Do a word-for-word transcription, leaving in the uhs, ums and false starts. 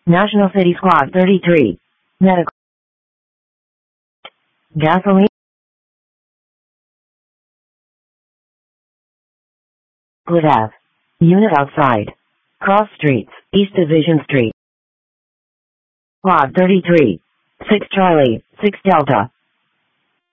National City Squad thirty-three. Medical. Gasoline. Wood Ave. Unit outside. Cross Streets, East Division Street. Squad thirty-three. six Charlie, six Delta.